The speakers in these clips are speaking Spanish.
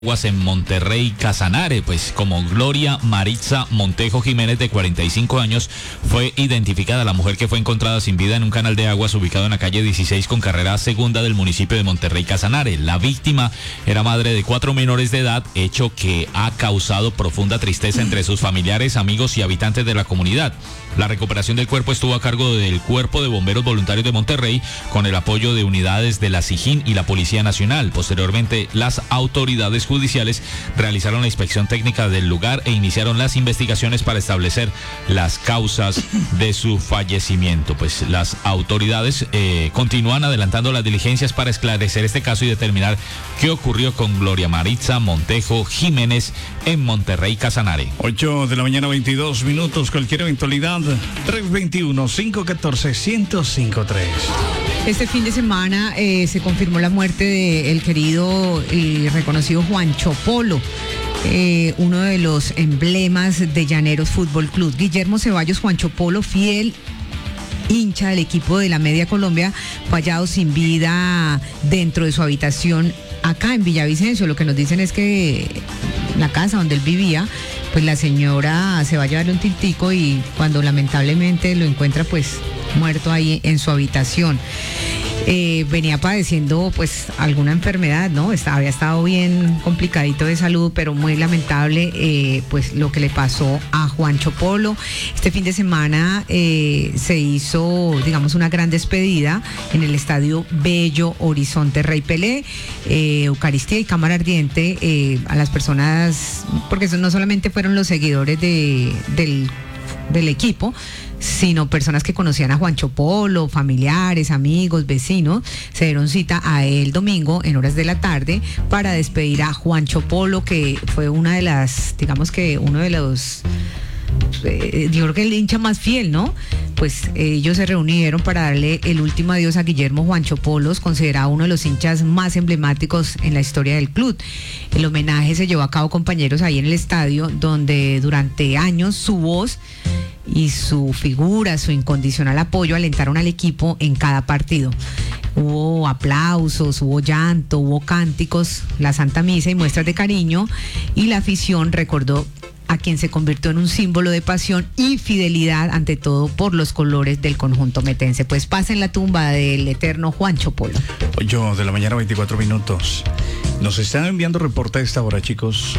Aguas en Monterrey, Casanare, pues como Gloria Maritza Montejo Jiménez, de 45 años, fue identificada la mujer que fue encontrada sin vida en un canal de aguas ubicado en la calle 16 con carrera segunda del municipio de Monterrey, Casanare. La víctima era madre de 4 menores de edad, hecho que ha causado profunda tristeza entre sus familiares, amigos y habitantes de la comunidad. La recuperación del cuerpo estuvo a cargo del Cuerpo de Bomberos Voluntarios de Monterrey, con el apoyo de unidades de la SIJIN y la Policía Nacional. Posteriormente, las autoridades judiciales realizaron la inspección técnica del lugar e iniciaron las investigaciones para establecer las causas de su fallecimiento. Pues las autoridades continúan adelantando las diligencias para esclarecer este caso y determinar qué ocurrió con Gloria Maritza Montejo Jiménez en Monterrey, Casanare. 8 de la mañana, 22 minutos. Cualquier eventualidad, 321-514-1053. Este fin de semana se confirmó la muerte del querido y reconocido Juancho Polo, uno de los emblemas de Llaneros Fútbol Club. Guillermo Ceballos Juancho Polo, fiel hincha del equipo de la Media Colombia, fue hallado sin vida dentro de su habitación acá en Villavicencio. Lo que nos dicen es que la casa donde él vivía, pues la señora se va a llevarle un tintico y cuando lamentablemente lo encuentra pues muerto ahí en su habitación. Venía padeciendo pues alguna enfermedad, ¿no? Había estado bien complicadito de salud, pero muy lamentable pues lo que le pasó a Juancho Polo. Este fin de semana se hizo, digamos, una gran despedida en el Estadio Bello Horizonte Rey Pelé, Eucaristía y Cámara Ardiente a las personas, porque eso no solamente fueron los seguidores del equipo, sino personas que conocían a Juancho Polo, familiares, amigos, vecinos. Se dieron cita a él domingo en horas de la tarde para despedir a Juancho Polo, que fue una de las, digamos que uno de los, yo creo que el hincha más fiel, ¿no? Pues ellos se reunieron para darle el último adiós a Guillermo Juancho Polos, considerado uno de los hinchas más emblemáticos en la historia del club. El homenaje se llevó a cabo, compañeros, ahí en el estadio, donde durante años su voz y su figura, su incondicional apoyo alentaron al equipo en cada partido. Hubo aplausos, hubo llanto, hubo cánticos, la Santa Misa y muestras de cariño, y la afición recordó a quien se convirtió en un símbolo de pasión y fidelidad, ante todo por los colores del conjunto metense. Pues pasa en la tumba del eterno Juancho Polo. 8 de la mañana, 24 minutos. Nos están enviando reporte a esta hora, chicos,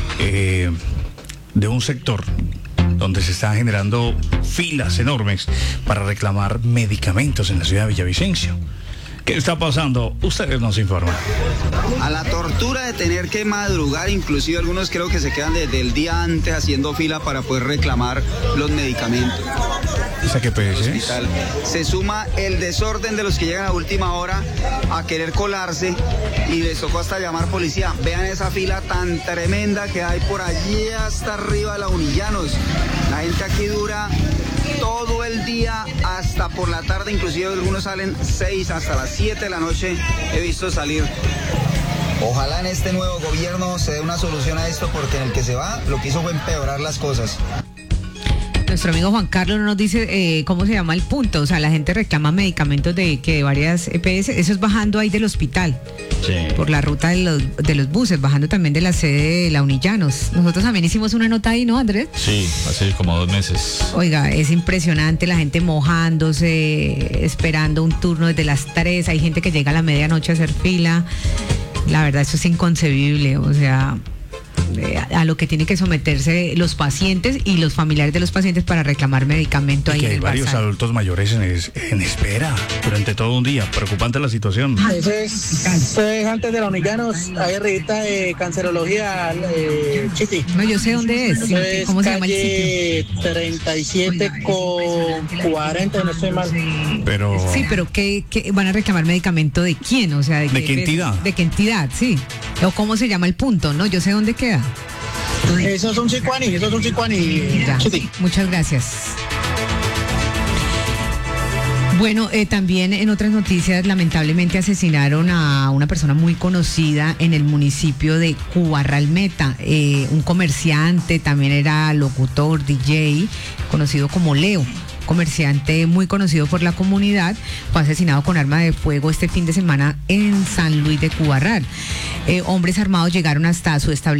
de un sector donde se están generando filas enormes para reclamar medicamentos en la ciudad de Villavicencio. ¿Qué está pasando? Ustedes nos informan. A la tortura de tener que madrugar, inclusive algunos creo que se quedan desde el día antes haciendo fila para poder reclamar los medicamentos. ¿Esa qué es? Se suma el desorden de los que llegan a última hora a querer colarse y les tocó hasta llamar policía. Vean esa fila tan tremenda que hay por allí hasta arriba de la Unillanos. La gente aquí dura todo el día hasta por la tarde, inclusive algunos salen 6 hasta las 7 de la noche, he visto salir. Ojalá en este nuevo gobierno se dé una solución a esto, porque en el que se va lo que hizo fue empeorar las cosas. Nuestro amigo Juan Carlos nos dice cómo se llama el punto. O sea, la gente reclama medicamentos de varias EPS. Eso es bajando ahí del hospital, sí, por la ruta de los buses, bajando también de la sede de la Unillanos. Nosotros también hicimos una nota ahí, ¿no, Andrés? Sí, hace como 2 meses. Oiga, es impresionante, la gente mojándose, esperando un turno desde las 3. Hay gente que llega a la medianoche a hacer fila. La verdad, eso es inconcebible. O sea, a lo que tienen que someterse los pacientes y los familiares de los pacientes para reclamar medicamento ahí en el bazar. Hay varios adultos mayores en espera durante todo un día. Preocupante la situación. Eso es antes de la Unillanos, ahí arribita de cancerología, Chiti. No, yo sé dónde es. ¿Cómo se llama el sitio? 37 con 40, no estoy mal. Pero sí, pero ¿qué van a reclamar medicamento de quién? O sea, ¿de qué entidad? ¿De qué entidad? Sí. ¿O cómo se llama el punto? No, yo sé dónde queda. Eso es un Chicuani. Ya, muchas gracias. Bueno, también en otras noticias, lamentablemente asesinaron a una persona muy conocida en el municipio de Cubarralmeta, un comerciante, también era locutor, DJ, conocido como Leo. comerciante muy conocido por la comunidad, fue asesinado con arma de fuego este fin de semana en San Luis de Cubarral. Hombres armados llegaron hasta su establecimiento